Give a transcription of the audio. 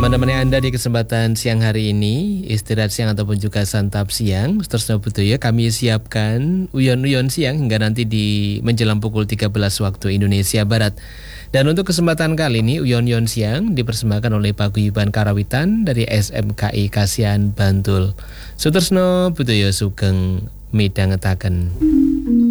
menemani Anda di kesempatan siang hari ini, istirahat siang ataupun juga santap siang. Seterusnya betul ya, kami siapkan uyon-uyon siang hingga nanti di menjelang pukul 13 waktu Indonesia Barat. Dan untuk kesempatan kali ini, uyon-uyon siang dipersembahkan oleh Paguyuban Karawitan dari SMKI Kasihan Bantul. Sutersno Budoyo Sugeng midhangetaken.